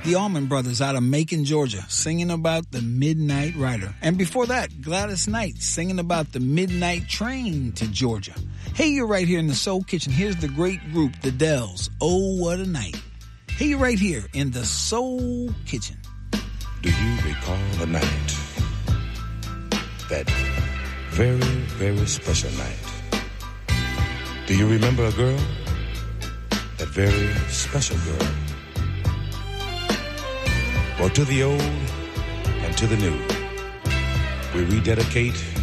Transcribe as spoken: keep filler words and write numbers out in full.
the Allman Brothers out of Macon, Georgia, singing about the Midnight Rider. And before that, Gladys Knight singing about the Midnight Train to Georgia. Hey, you're right here in the Soul Kitchen. Here's the great group, the Dells. Oh, what a night. Hey, you're right here in the Soul Kitchen. Do you recall a night? That very, very special night. Do you remember a girl? That very special girl. Well, to the old and to the new, we rededicate